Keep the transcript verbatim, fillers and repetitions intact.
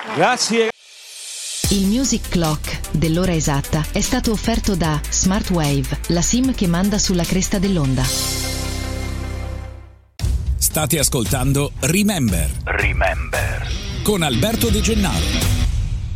Grazie. Il Music Clock dell'ora esatta è stato offerto da Smartwave, la SIM che manda sulla cresta dell'onda. State ascoltando Remember. Remember. Con Alberto De Gennaro.